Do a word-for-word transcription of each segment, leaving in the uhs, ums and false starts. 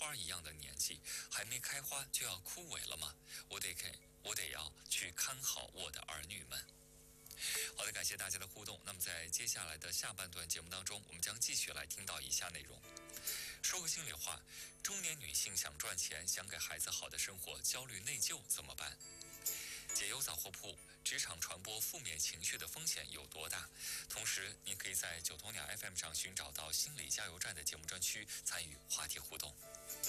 花一样的年纪，还没开花就要枯萎了吗？我得给，我得要去看好我的儿女们。好的，感谢大家的互动。那么在接下来的下半段节目当中，我们将继续来听到以下内容。说个心里话，中年女性想赚钱，想给孩子好的生活，焦虑内疚怎么办？解忧杂货铺，职场传播负面情绪的风险有多大？同时，你可以在九头鸟 F M 上寻找到心理加油站的节目专区，参与话题互动。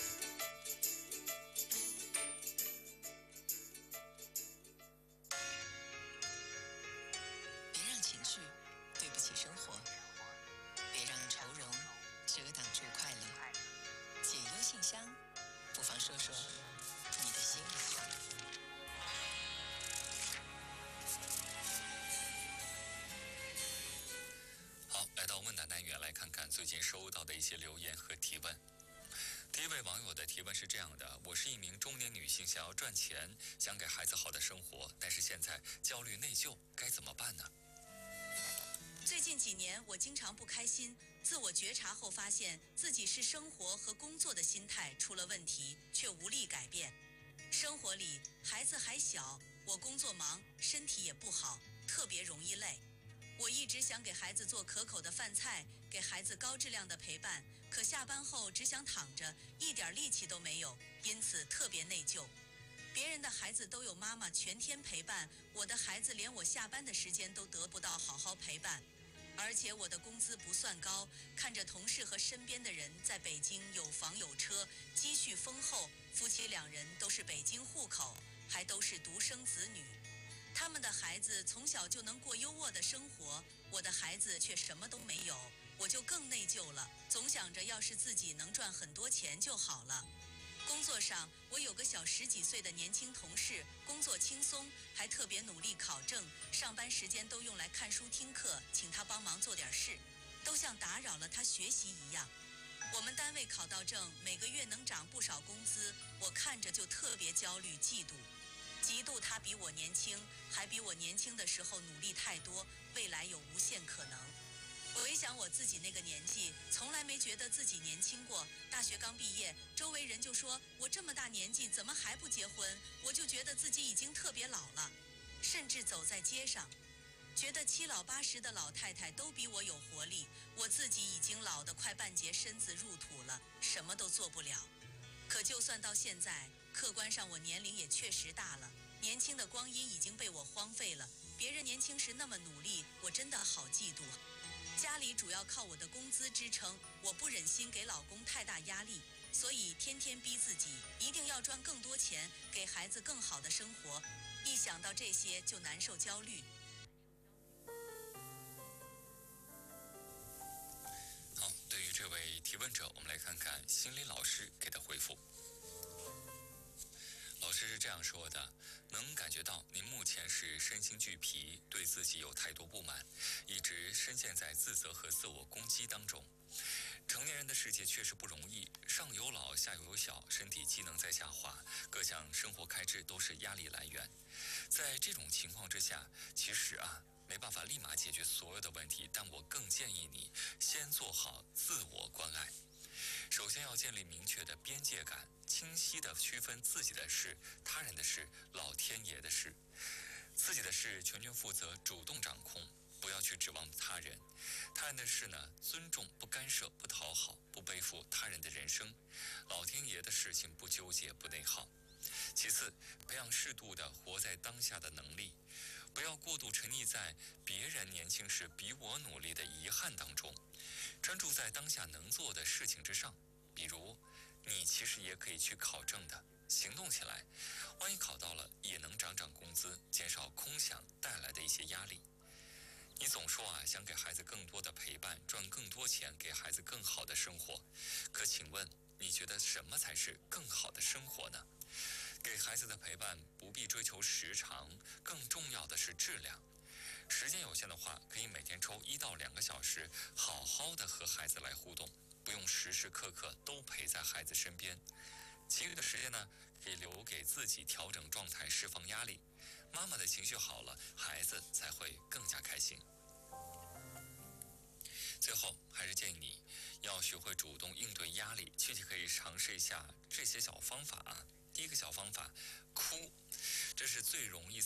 别让情绪对不起生活，别让愁容遮挡住快乐。解忧信箱，不妨说说你的心里话。 好，来到问答单元，来看看最近收到的一些留言和提问。第一位网友的提问是这样的：我是一名中年女性，想要赚钱，想给孩子好的生活，但是现在焦虑内疚，该怎么办呢？ 最近几年，我经常不开心，自我觉察后发现自己是生活和工作的心态出了问题，却无力改变。生活里孩子还小，我工作忙，身体也不好，特别容易累。我一直想给孩子做可口的饭菜，给孩子高质量的陪伴，可下班后只想躺着，一点力气都没有，因此特别内疚。别人的孩子都有妈妈全天陪伴，我的孩子连我下班的时间都得不到好好陪伴。而且我的工资不算高，看着同事和身边的人在北京有房有车，积蓄丰厚，夫妻两人都是北京户口，还都是独生子女。他们的孩子从小就能过优渥的生活，我的孩子却什么都没有，我就更内疚了，总想着要是自己能赚很多钱就好了。工作上，我有个小十几岁的年轻同事，工作轻松，还特别努力考证，上班时间都用来看书听课，请他帮忙做点事，都像打扰了他学习一样。我们单位考到证，每个月能涨不少工资，我看着就特别焦虑嫉妒。嫉妒他比我年轻，还比我年轻的时候努力太多，未来有无限可能。回想我自己那个年纪，从来没觉得自己年轻过。大学刚毕业，周围人就说我这么大年纪怎么还不结婚，我就觉得自己已经特别老了。甚至走在街上，觉得七老八十的老太太都比我有活力，我自己已经老得快半截身子入土了，什么都做不了。可就算到现在，客观上我年龄也确实大了，年轻的光阴已经被我荒废了。别人年轻时那么努力，我真的好嫉妒。家里主要靠我的工资支撑，我不忍心给老公太大压力，所以天天逼自己一定要赚更多钱，给孩子更好的生活。一想到这些就难受焦虑。 好，对于这位提问者，我们来看看心理老师给的回复。老师是这样说的：能感觉到您目前是身心俱疲，对自己有太多不满，一直深陷在自责和自我攻击当中。成年人的世界确实不容易，上有老下有小，身体机能在下滑，各项生活开支都是压力来源。在这种情况之下，其实啊没办法立马解决所有的问题，但我更建议你先做好自我关爱。首先要建立明确的边界感，清晰地区分自己的事、他人的事、老天爷的事。自己的事全权负责，主动掌控，不要去指望他人。他人的事呢，尊重，不干涉，不讨好，不背负他人的人生。老天爷的事情不纠结，不内耗。其次，培养适度的活在当下的能力，不要过度沉溺在别人年轻时比我努力的遗憾当中，专注在当下能做的事情之上。比如，你其实也可以去考证的，行动起来，万一考到了，也能涨涨工资，减少空想带来的一些压力。你总说啊，想给孩子更多的陪伴，赚更多钱，给孩子更好的生活。可请问，你觉得什么才是更好的生活呢？给孩子的陪伴不必追求时长，更重要的是质量。时间有限的话，可以每天抽一到两个小时，好好的和孩子来互动，不用时时刻刻都陪在孩子身边。其余的时间呢，可以留给自己调整状态，释放压力。妈妈的情绪好了，孩子才会更加开心。 最后，还是建议你要学会主动应对压力，具体可以尝试一下这些小方法啊。第一个小方法，哭，这是最容易